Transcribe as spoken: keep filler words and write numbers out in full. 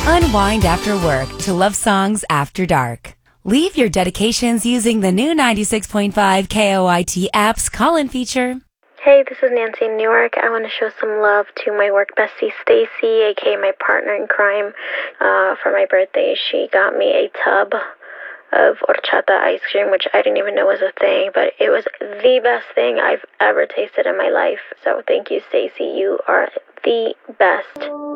Unwind after work to love songs after dark. Leave your dedications using the new ninety-six point five K O I T app's call-in feature. Hey, this is Nancy in Newark. I want to show some love to my work bestie, Stacy, aka my partner in crime. Uh, for my birthday, she got me a tub of horchata ice cream, which I didn't even know was a thing, but it was the best thing I've ever tasted in my life. So thank you, Stacy. You are the best.